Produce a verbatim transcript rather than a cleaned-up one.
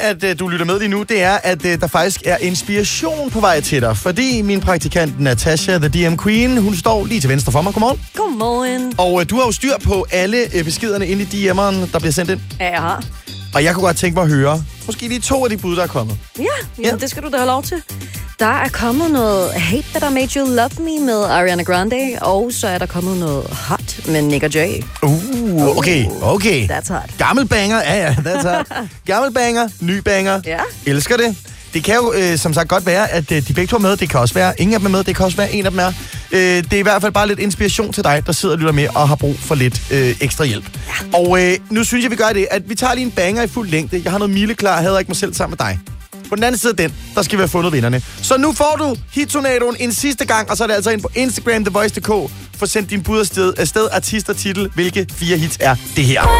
at uh, du lytter med lige nu, det er, at uh, der faktisk er inspiration på vej til dig. Fordi min praktikant Natasha, the D M Queen, hun står lige til venstre for mig. Godmorgen. Godmorgen. Og uh, du har jo styr på alle uh, beskederne inde i D M'eren, der bliver sendt ind. Ja, jeg har. Og jeg kunne godt tænke mig at høre, måske lige to af de bud, der er kommet. Ja, jamen, ja. Det skal du da have lov til. Der er kommet noget Hate That I Made You Love Me med Ariana Grande, og så er der kommet noget Hot med Nick og Jay. Uh, okay, okay. That's hot. Gammel banger, ja ja, that's hot. Gammel banger, ny banger. Ja. Elsker det. Det kan jo øh, som sagt godt være, at øh, de begge to er med. Det kan også være, ingen af dem er med. Det kan også være, en af dem er. Øh, det er i hvert fald bare lidt inspiration til dig, der sidder og lytter med og har brug for lidt øh, ekstra hjælp. Ja. Og øh, nu synes jeg, vi gør det, at vi tager lige en banger i fuld længde. Jeg har noget mile klar, jeg havde ikke mig selv sammen med dig. På den anden side af den, der skal vi have fundet vinderne. Så nu får du Hittornadoen en sidste gang, og så er det altså ind på Instagram, The Voice punktum d k. Få sendt din bud afsted, afsted artist og titel. Hvilke fire hits er det her?